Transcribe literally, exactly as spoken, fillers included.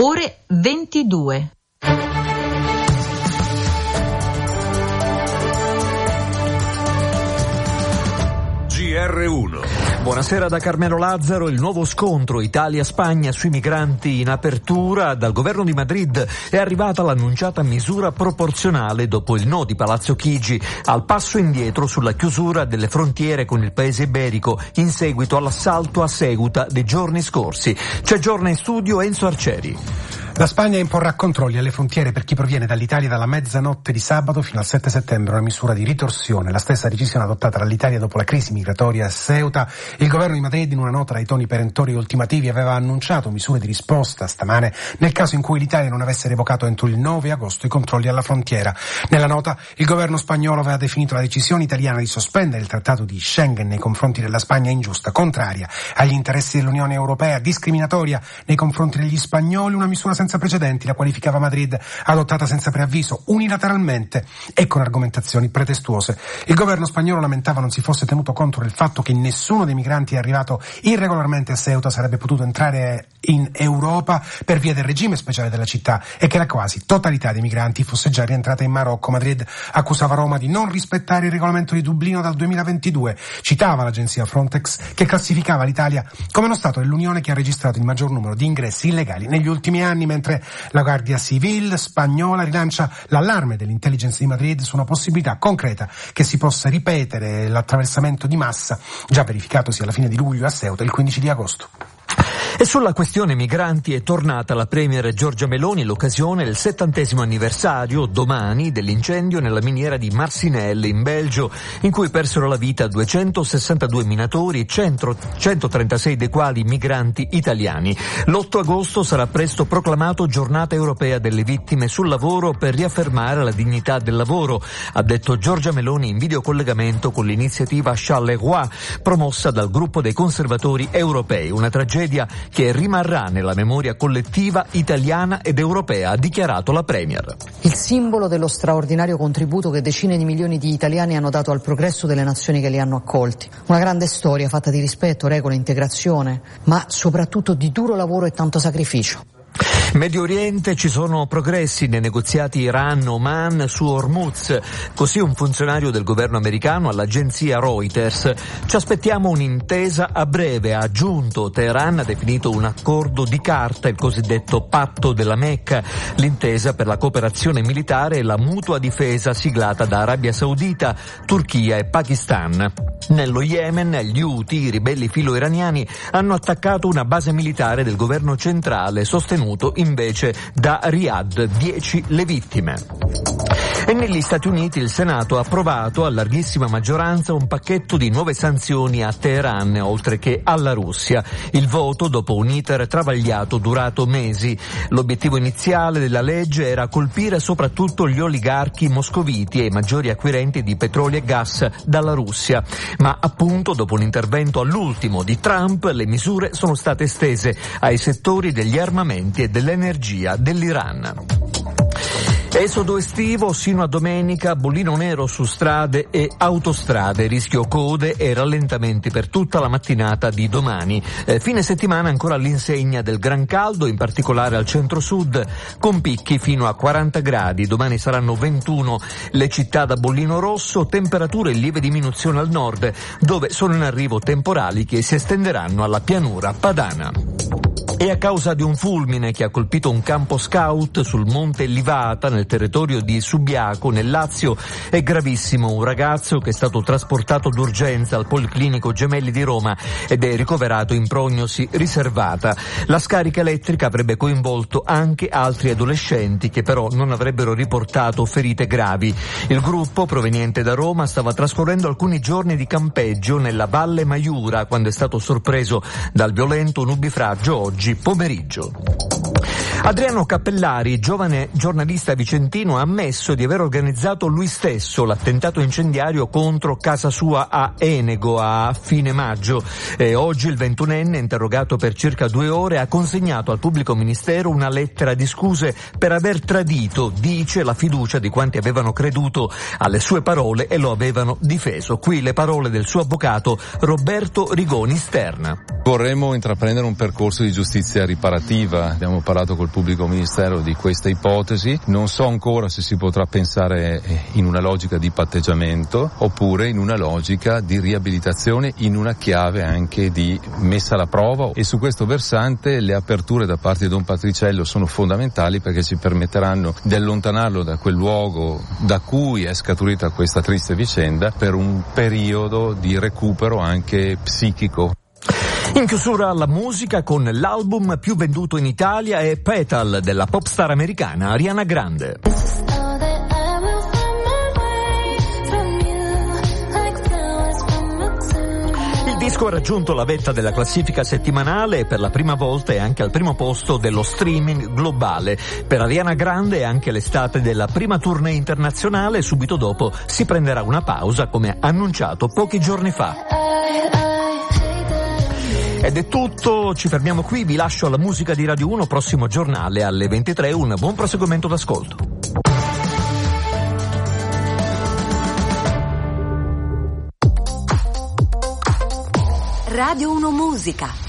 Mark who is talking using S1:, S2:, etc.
S1: Ore ventidue.
S2: G R uno.
S3: Buonasera da Carmelo Lazzaro. Il nuovo scontro Italia-Spagna sui migranti in apertura. Dal governo di Madrid è arrivata l'annunciata misura proporzionale dopo il no di Palazzo Chigi al passo indietro sulla chiusura delle frontiere con il paese iberico in seguito all'assalto a Ceuta dei giorni scorsi. C'è giorno in studio Enzo Arcieri.
S4: La Spagna imporrà controlli alle frontiere per chi proviene dall'Italia dalla mezzanotte di sabato fino al sette settembre, una misura di ritorsione, la stessa decisione adottata dall'Italia dopo la crisi migratoria a Ceuta. Il governo di Madrid, in una nota dai toni perentori e ultimativi, aveva annunciato misure di risposta stamane nel caso in cui l'Italia non avesse revocato entro il nove agosto i controlli alla frontiera. Nella nota il governo spagnolo aveva definito la decisione italiana di sospendere il trattato di Schengen nei confronti della Spagna ingiusta, contraria agli interessi dell'Unione Europea, discriminatoria nei confronti degli spagnoli, una misura senza senza precedenti, la qualificava Madrid, adottata senza preavviso, unilateralmente e con argomentazioni pretestuose. Il governo spagnolo lamentava non si fosse tenuto conto del fatto che nessuno dei migranti arrivato irregolarmente a Ceuta sarebbe potuto entrare in Europa per via del regime speciale della città e che la quasi totalità dei migranti fosse già rientrata in Marocco. Madrid accusava Roma di non rispettare il regolamento di Dublino dal duemilaventidue. Citava l'agenzia Frontex che classificava l'Italia come lo Stato dell'Unione che ha registrato il maggior numero di ingressi illegali negli ultimi anni, mentre la Guardia Civil spagnola rilancia l'allarme dell'intelligence di Madrid su una possibilità concreta che si possa ripetere l'attraversamento di massa già verificatosi alla fine di luglio a Ceuta il quindici di agosto.
S3: E sulla questione migranti è tornata la premier Giorgia Meloni in l'occasione del settantesimo anniversario, domani, dell'incendio nella miniera di Marcinelle in Belgio, in cui persero la vita duecentosessantadue minatori, centotrentasei dei quali migranti italiani. L'otto agosto sarà presto proclamato Giornata Europea delle Vittime sul Lavoro per riaffermare la dignità del lavoro, ha detto Giorgia Meloni in videocollegamento con l'iniziativa Charleroi, promossa dal gruppo dei conservatori europei. Una tragedia che rimarrà nella memoria collettiva italiana ed europea, ha dichiarato la premier.
S5: Il simbolo dello straordinario contributo che decine di milioni di italiani hanno dato al progresso delle nazioni che li hanno accolti. Una grande storia fatta di rispetto, regole, integrazione, ma soprattutto di duro lavoro e tanto sacrificio.
S3: Medio Oriente, ci sono progressi nei negoziati Iran-Oman su Hormuz, così un funzionario del governo americano all'agenzia Reuters. Ci aspettiamo un'intesa a breve, ha aggiunto. Teheran ha definito un accordo di carta, il cosiddetto patto della Mecca, l'intesa per la cooperazione militare e la mutua difesa siglata da Arabia Saudita, Turchia e Pakistan. Nello Yemen, gli Houthi, i ribelli filo-iraniani, hanno attaccato una base militare del governo centrale, sostenuto invece da Riyadh, dieci le vittime. E negli Stati Uniti il Senato ha approvato a larghissima maggioranza un pacchetto di nuove sanzioni a Teheran, oltre che alla Russia. Il voto dopo un iter travagliato durato mesi. L'obiettivo iniziale della legge era colpire soprattutto gli oligarchi moscoviti e i maggiori acquirenti di petrolio e gas dalla Russia. Ma appunto dopo un intervento all'ultimo di Trump, le misure sono state estese ai settori degli armamenti e dell'energia dell'Iran. Esodo estivo sino a domenica, bollino nero su strade e autostrade, rischio code e rallentamenti per tutta la mattinata di domani. Eh, fine settimana ancora all'insegna del gran caldo, in particolare al centro-sud, con picchi fino a quaranta gradi. Domani saranno ventuno le città da bollino rosso, temperature in lieve diminuzione al nord, dove sono in arrivo temporali che si estenderanno alla pianura padana. E a causa di un fulmine che ha colpito un campo scout sul monte Livata nel territorio di Subiaco nel Lazio è gravissimo. Un ragazzo che è stato trasportato d'urgenza al Policlinico Gemelli di Roma ed è ricoverato in prognosi riservata. La scarica elettrica avrebbe coinvolto anche altri adolescenti che però non avrebbero riportato ferite gravi. Il gruppo proveniente da Roma stava trascorrendo alcuni giorni di campeggio nella Valle Maiura quando è stato sorpreso dal violento nubifragio oggi pomeriggio. Adriano Cappellari, giovane giornalista vicentino, ha ammesso di aver organizzato lui stesso l'attentato incendiario contro casa sua a Enego a fine maggio. E oggi il ventunenne, interrogato per circa due ore, ha consegnato al pubblico ministero una lettera di scuse per aver tradito, dice, la fiducia di quanti avevano creduto alle sue parole e lo avevano difeso. Qui le parole del suo avvocato Roberto Rigoni Sterna.
S6: Vorremmo intraprendere un percorso di giustizia riparativa. Abbiamo parlato col pubblico ministero di questa ipotesi. Non so ancora se si potrà pensare in una logica di patteggiamento oppure in una logica di riabilitazione in una chiave anche di messa alla prova, e su questo versante le aperture da parte di Don Patriciello sono fondamentali perché ci permetteranno di allontanarlo da quel luogo da cui è scaturita questa triste vicenda per un periodo di recupero anche psichico.
S3: In chiusura la musica con l'album più venduto in Italia è Petal della popstar americana Ariana Grande. Il disco ha raggiunto la vetta della classifica settimanale e per la prima volta è anche al primo posto dello streaming globale. Per Ariana Grande è anche l'estate della prima tournée internazionale e subito dopo si prenderà una pausa, come annunciato pochi giorni fa. Ed è tutto, ci fermiamo qui, vi lascio alla musica di Radio uno, prossimo giornale alle ventitré, un buon proseguimento d'ascolto.
S7: Radio uno Musica.